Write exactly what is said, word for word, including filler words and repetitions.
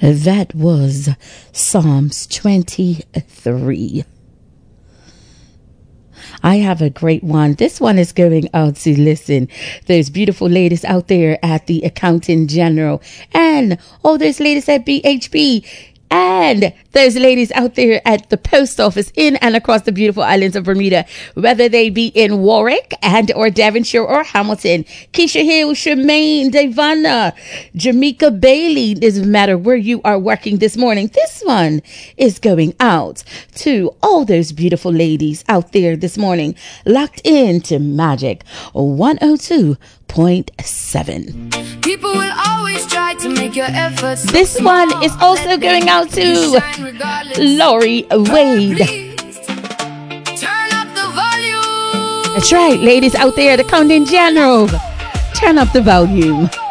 That was Psalms twenty-three. I have a great one. This one is going out to, listen, those beautiful ladies out there at the Accountant General, and all those ladies at B H P, and those ladies out there at the post office in and across the beautiful islands of Bermuda, whether they be in Warwick and or Devonshire or Hamilton. Keisha Hill, Shemaine, Devana, Jamaica Bailey, doesn't matter where you are working this morning. This one is going out to all those beautiful ladies out there this morning, locked into Magic one oh two point seven. People will always try to make your efforts. This one is also going out to Lori Wade. Turn up the volume. That's right, ladies out there, the Accountant General. Turn up the volume.